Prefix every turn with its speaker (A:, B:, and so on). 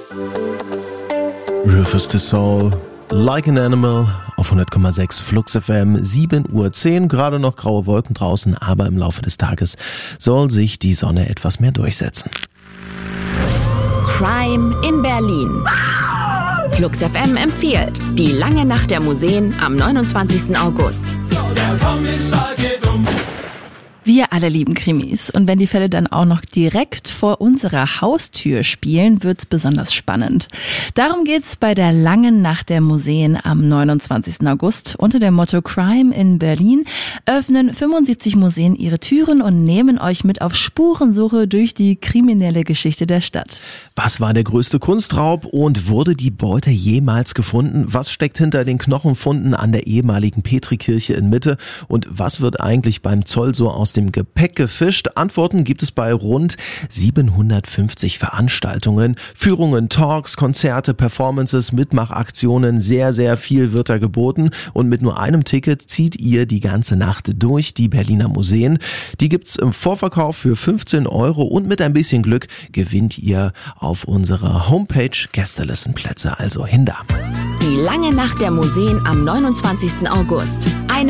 A: Rufus the Soul, Like an Animal auf 100,6 Flux FM, 7:10 Uhr, gerade noch graue Wolken draußen, aber im Laufe des Tages soll sich die Sonne etwas mehr durchsetzen.
B: Crime in Berlin. Flux FM empfiehlt Die lange Nacht der Museen am 29. August.
C: Der Kommissar geht um.
D: Wir alle lieben Krimis und wenn die Fälle dann auch noch direkt vor unserer Haustür spielen, wird's besonders spannend. Darum geht's bei der langen Nacht der Museen am 29. August. Unter dem Motto Crime in Berlin öffnen 75 Museen ihre Türen und nehmen euch mit auf Spurensuche durch die kriminelle Geschichte der Stadt.
A: Was war der größte Kunstraub und wurde die Beute jemals gefunden? Was steckt hinter den Knochenfunden an der ehemaligen Petrikirche in Mitte? Und was wird eigentlich beim Zoll so aus dem Gepäck gefischt? Antworten gibt es bei rund 750 Veranstaltungen, Führungen, Talks, Konzerte, Performances, Mitmachaktionen, sehr, sehr viel wird da geboten und mit nur einem Ticket zieht ihr die ganze Nacht durch die Berliner Museen. Die gibt's im Vorverkauf für 15 € und mit ein bisschen Glück gewinnt ihr auf unserer Homepage Gästelistenplätze, also hin da.
B: Die lange Nacht der Museen am 29. August.